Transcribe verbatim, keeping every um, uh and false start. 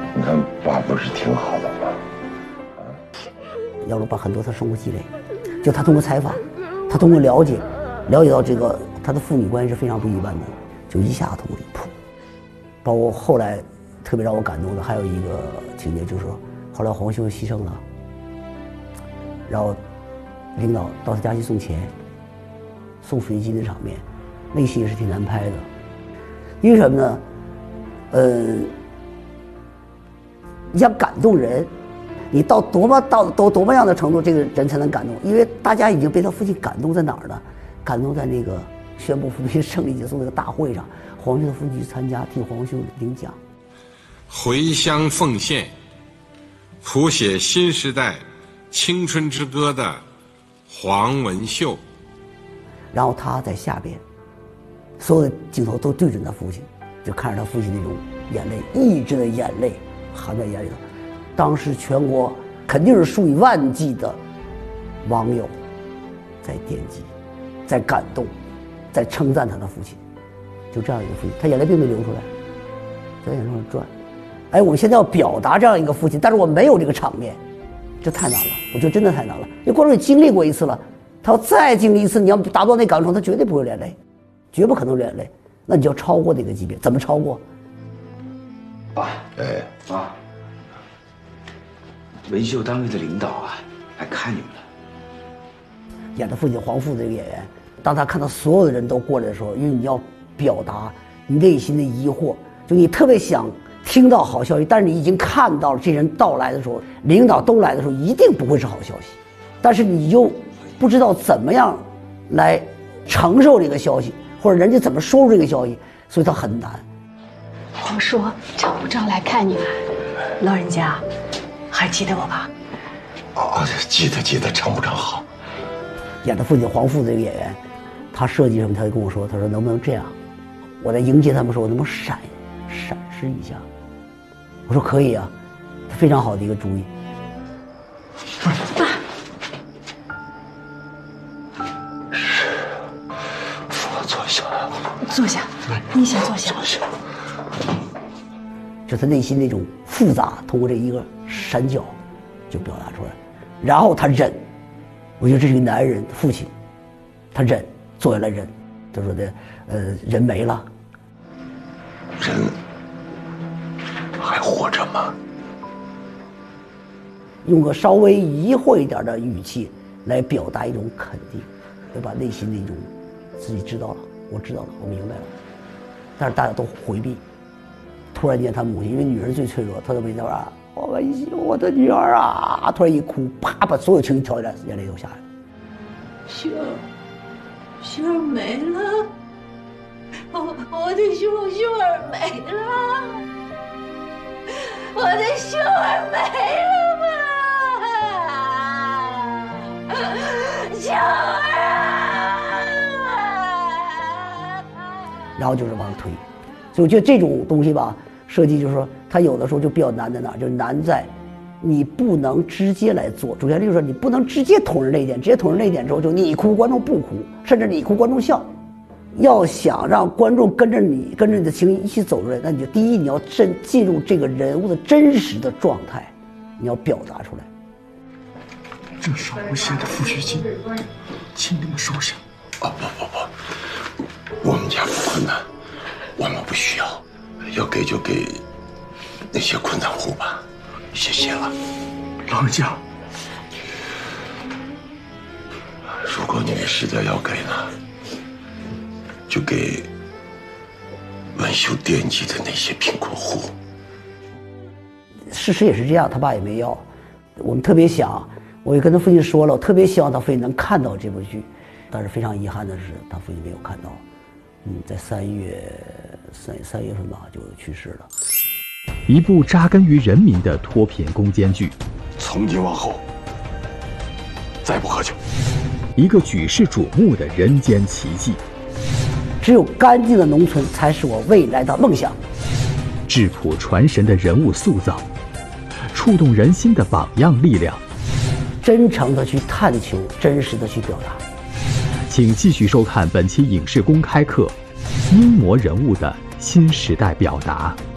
你看爸不是挺好的吗？啊， 姚鲁把很多他生活积累，就他通过采访，他通过了解，了解到这个他的父女关系是非常不一般的，就一下通过噗。包括后来特别让我感动的还有一个情节，就是说后来黄秀牺牲了，然后领导到他家去送钱，送飞机的场面，那戏也是挺难拍的。因为什么呢？呃，你想感动人，你到多么到多多么样的程度，这个人才能感动？因为大家已经被他父亲感动在哪儿呢？感动在那个宣布父亲胜利结束那个大会上，黄秀的父亲去参加，替黄秀领奖。 回乡奉献，谱写新时代青春之歌的黄文秀。 然后他在下边，所有的镜头都对准他父亲，就看着他父亲那种眼泪，抑制的眼泪含在眼里头。当时全国肯定是数以万计的网友在点击，在感动，在称赞他的父亲。就这样一个父亲，他眼泪并没流出来，在眼上转。哎，我们现在要表达这样一个父亲，但是我没有这个场面，这太难了。我觉得真的太难了，因为观众也经历过一次了，他要再经历一次，你要达到那感受，他绝对不会流眼泪，绝不可能流眼泪。那你就要超过那个级别，怎么超过？ 爸， 哎， 妈，文秀单位的领导啊，来看你们了。 演的父亲黄父这个演员，当他看到所有的人都过来的时候，因为你要表达你内心的疑惑，就你特别想听到好消息，但是你已经看到了这人到来的时候，领导都来的时候，一定不会是好消息，但是你又不知道怎么样来承受这个消息，或者人家怎么说出这个消息，所以他很难。 黄叔找不着来看你了，老人家还记得我吧？ 哦，记得记得，常部长好。 演的父亲黄父这个演员，他设计什么，他就跟我说，他说能不能这样，我在迎接他们时候，我能不能闪闪示一下？我说可以啊，非常好的一个主意。 爸， 我坐下， 坐下，你先坐下。 坐下。 就他内心那种复杂，通过这一个闪角就表达出来，然后他忍。我觉得这是一个男人父亲，他忍，坐下来忍。他说的，呃，人没了， 人还活着吗？ 用个稍微疑惑一点的语气来表达一种肯定，要把内心的一种自己知道了，我知道了，我明白了。但是大家都回避。突然间，他母亲因为女人最脆弱，她在微笑啊，我文秀，我的女儿啊，突然一哭，啪，把所有情绪调起来，眼泪都下来了。 秀儿，秀儿没了，我我的秀秀儿没了，我的秀儿没了吗？秀儿啊！ 然后就是往上推，所以我觉得这种东西吧，设计就是说，它有的时候就比较难在哪儿，就是难在你不能直接来做。主旋律就是说，你不能直接捅人这一点，直接捅人这一点之后，就你哭观众不哭，甚至你哭观众笑。要想让观众跟着你，跟着你的情绪一起走出来，那你就第一你要真进入这个人物的真实的状态，你要表达出来。 这是我写的抚恤金，请你们收下。 哦不不不，我们家不困难，我们不需要，要给就给那些困难户吧，谢谢了。 老人家， 如果你们实在要给呢，就给文秀惦记的那些贫困户。 事实也是这样，他爸也没要。我们特别想，我也跟他父亲说了，我特别希望他父亲能看到这部剧，但是非常遗憾的是，他父亲没有看到。嗯，在三月三三月份吧，就去世了。 一部扎根于人民的脱贫攻坚剧， 从今往后，再不喝酒。 一个举世瞩目的人间奇迹。 只有干净的农村才是我未来的梦想。 质朴传神的人物塑造，触动人心的榜样力量。 真诚的去探求，真实的去表达。 请继续收看本期影视公开课《英模人物的新时代表达》。